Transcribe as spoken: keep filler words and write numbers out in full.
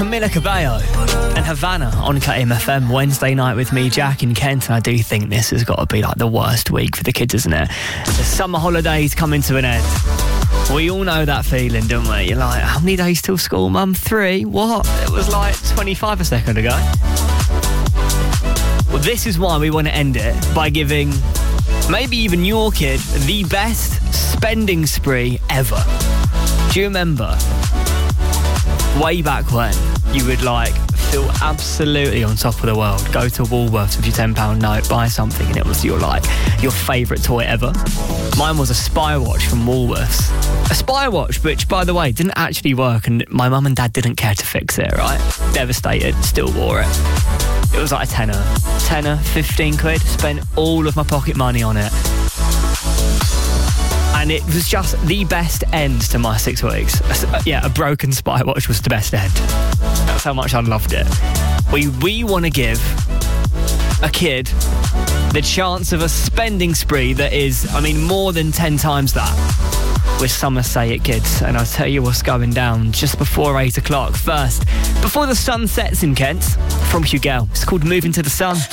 Camila Cabello and Havana on K M F M Wednesday night with me, Jack in Kent, and I do think this has got to be like the worst week for the kids, isn't it? The summer holidays coming to an end. We all know that feeling, don't we? You're like, how many days till school, Mum? Three? What? It was like twenty-five a second ago. Well, this is why we want to end it by giving maybe even your kid the best spending spree ever. Do you remember way back when you would like feel absolutely on top of the world, go to Woolworths with your ten pound note, buy something, and it was your like your favourite toy ever? Mine was a spy watch from Woolworths. A spy watch which, by the way, didn't actually work, and my mum and dad didn't care to fix it, right? Devastated, still wore it. It was like a tenner, tenner, fifteen quid, spent all of my pocket money on it. And it was just the best end to my six weeks. Yeah, a broken spy watch was the best end. That's how much I loved it. We we want to give a kid the chance of a spending spree that is, I mean, more than ten times that. With Summer Say It Kids, and I'll tell you what's going down just before eight o'clock. First, before the sun sets in Kent, from Huguel. It's called Moving to the Sun.